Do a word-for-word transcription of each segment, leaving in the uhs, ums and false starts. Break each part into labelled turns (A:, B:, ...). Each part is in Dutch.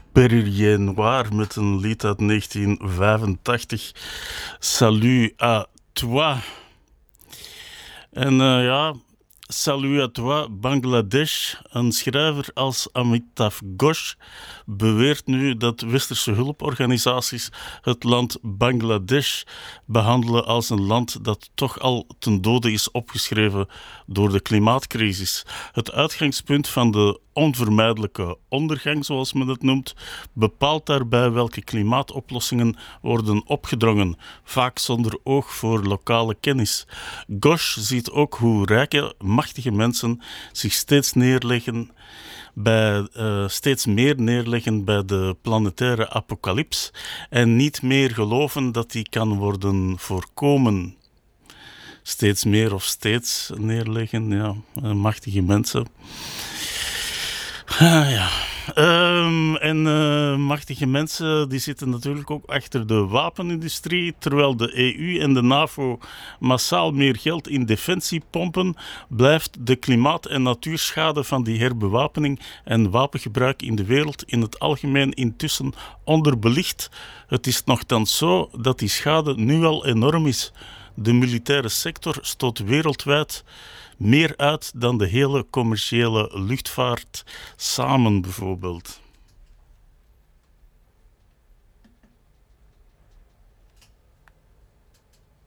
A: Perrier Noir met een lied uit negentien vijfentachtig. Salut à toi. En uh, ja, Salut à toi, Bangladesh. Een schrijver als Amitav Ghosh beweert nu dat westerse hulporganisaties het land Bangladesh behandelen als een land dat toch al ten dode is opgeschreven door de klimaatcrisis. Het uitgangspunt van de onvermijdelijke ondergang, zoals men het noemt, bepaalt daarbij welke klimaatoplossingen worden opgedrongen, vaak zonder oog voor lokale kennis. Ghosh ziet ook hoe rijke, machtige mensen zich steeds neerleggen bij, uh, steeds meer neerleggen bij de planetaire apocalyps en niet meer geloven dat die kan worden voorkomen. Steeds meer of steeds neerleggen, ja, uh, machtige mensen. Ah, ja. Um, en uh, machtige mensen die zitten natuurlijk ook achter de wapenindustrie. Terwijl de E U en de NAVO massaal meer geld in defensie pompen, blijft de klimaat- en natuurschade van die herbewapening en wapengebruik in de wereld in het algemeen intussen onderbelicht. Het is nogthans zo dat die schade nu al enorm is. De militaire sector stoot wereldwijd meer uit dan de hele commerciële luchtvaart samen bijvoorbeeld.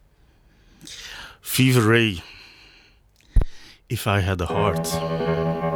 A: Fever Ray, If I Had a Heart.